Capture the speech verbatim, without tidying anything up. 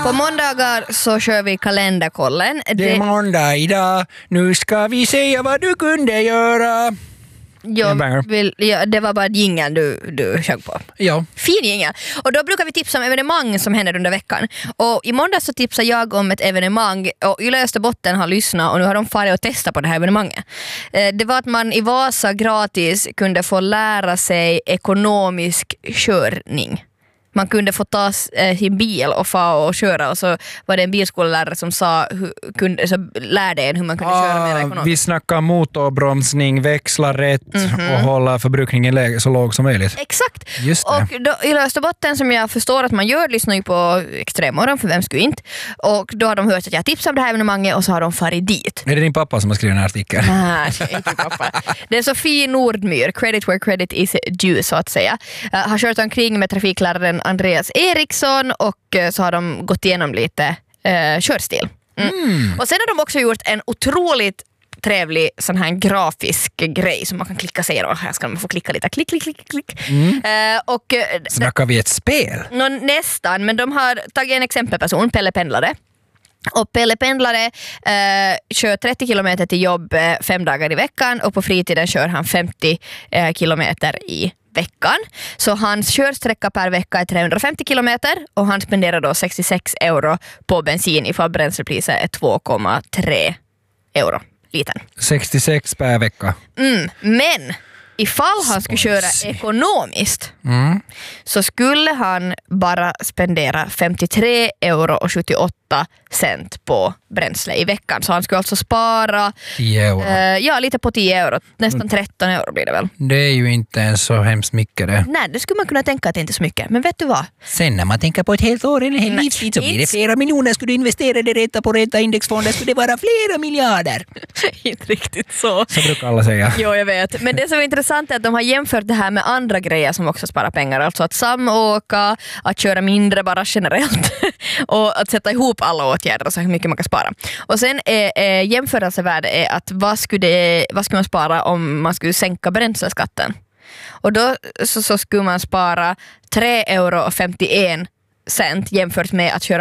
På måndagar så kör vi kalenderkollen. Det är måndag idag. Nu ska vi se vad du kunde göra. Jag vill, ja, det var bara jingeln du, du sjöng på. Ja. Fin jingel. Och då brukar vi tipsa om evenemang som händer under veckan. Och i måndag så tipsar jag om ett evenemang. Och Yle Österbotten har lyssnat och nu har de farit och testat på det här evenemanget. Eh, det var att man i Vasa gratis kunde få lära sig ekonomisk körning. Man kunde få ta eh, sin bil och få och köra, och så var det en bilskollärare som sa hur, kunde, så lärde en hur man kunde ah, köra mer ekonomiskt. Vi snackar motorbromsning, växla rätt mm-hmm. och hålla förbrukningen lä- så låg som möjligt. Exakt. Just det. Och då, i Österbotten, som jag förstår att man gör, lyssnar ju på Extremmorgon, för vem skulle inte. Och då har de hört att jag tipsar om det här evenemanget och så har de farit dit. Är det din pappa som har skrivit den här artikeln? Nej, det är inte pappa. Det är Sofie Nordmyr, credit where credit is due, så att säga. Uh, har kört omkring med trafikläraren Andreas Eriksson, och uh, så har de gått igenom lite uh, körstil. Mm. Mm. Och sen har de också gjort en otroligt trevlig sån här grafisk grej som man kan klicka sig och här ska man få klicka lite, klick, klick, klick, klick. Mm. Uh, och, uh, Snackar vi ett spel? No, nästan, men de har tagit en exempelperson, Pelle Pendlare. Och Pelle Pendlare eh, kör trettio kilometer till jobb eh, fem dagar i veckan, och på fritiden kör han femtio eh, kilometer i veckan. Så hans körsträcka per vecka är trehundrafemtio kilometer, och han spenderar då sextiosex euro på bensin ifall bränslepriset är två komma tre euro liten. sextiosex per vecka. Mm, men ifall han skulle köra ekonomiskt mm. så skulle han bara spendera femtiotre euro och sjuttioåtta cent på bränsle i veckan. Så han skulle alltså spara tio euro. Eh, ja, lite på tio euro. Nästan tretton euro blir det väl. Det är ju inte ens så hemskt mycket det. Nej, det skulle man kunna tänka att det inte är så mycket. Men vet du vad? Sen när man tänker på ett helt år eller en hel livstid så blir det flera miljoner. Skulle du investera det rätta på rätta indexfonder skulle det vara flera miljarder. Inte riktigt så. Så brukar alla säga. Jo, jag vet. Men det som är intressant är att de har jämfört det här med andra grejer som också sparar pengar. Alltså att samåka, att köra mindre bara generellt och att sätta ihop alla åtgärder och så hur mycket man kan spara. Och sen är, är jämförelsevärde är att vad skulle, det, vad skulle man spara om man skulle sänka bränsleskatten? Och då så, så skulle man spara tre euro och femtioen cent jämfört med att köra